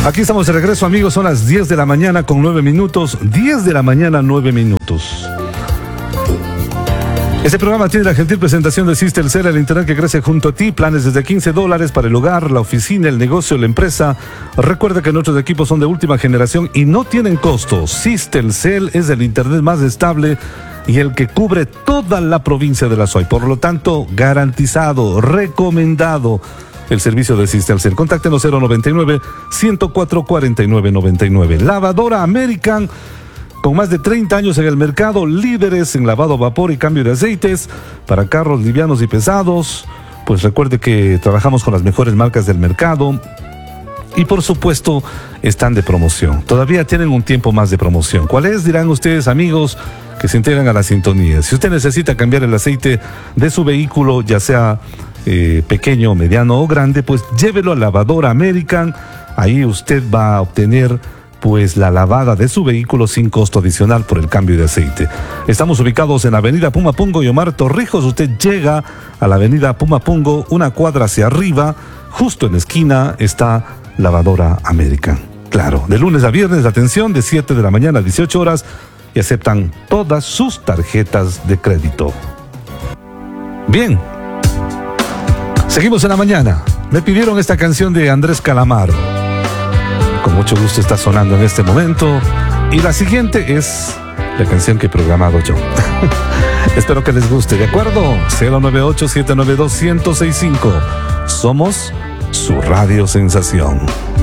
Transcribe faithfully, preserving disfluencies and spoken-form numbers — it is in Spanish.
Aquí estamos de regreso, amigos, son las diez de la mañana con nueve minutos, diez de la mañana, nueve minutos. Este programa tiene la gentil presentación de Sistelcel, el internet que crece junto a ti, planes desde quince dólares para el hogar, la oficina, el negocio, la empresa. Recuerda que nuestros equipos son de última generación y no tienen costo. Sistelcel es el internet más estable y el que cubre toda la provincia de la S O I. Por lo tanto, garantizado, recomendado el servicio de Sistelcel. Contáctenos cero noventa y nueve, ciento cuatro, cuarenta y nueve noventa y nueve. Lavadora American, con más de treinta años en el mercado, líderes en lavado a vapor y cambio de aceites para carros livianos y pesados. Pues recuerde que trabajamos con las mejores marcas del mercado. Y por supuesto, están de promoción. Todavía tienen un tiempo más de promoción. ¿Cuál es? Dirán ustedes, amigos, que se integran a la sintonía. Si usted necesita cambiar el aceite de su vehículo, ya sea eh, pequeño, mediano o grande, pues llévelo a Lavadora American. Ahí usted va a obtener pues la lavada de su vehículo sin costo adicional por el cambio de aceite. Estamos ubicados en Avenida Pumapungo y Omar Torrijos. Usted llega a la Avenida Pumapungo, una cuadra hacia arriba, justo en la esquina está Lavadora American. Claro, de lunes a viernes, atención, de siete de la mañana a dieciocho horas, y aceptan todas sus tarjetas de crédito. Bien, seguimos en la mañana. Me pidieron esta canción de Andrés Calamaro. Con mucho gusto está sonando en este momento. Y la siguiente es la canción que he programado yo. Espero que les guste, ¿de acuerdo? cero nueve ocho, siete nueve dos, uno cero seis cinco. Somos su radio sensación.